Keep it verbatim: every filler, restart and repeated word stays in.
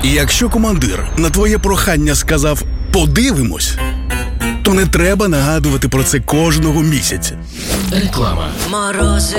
І якщо командир на твоє прохання сказав «подивимось», то не треба нагадувати про це кожного місяця. Реклама. Морози.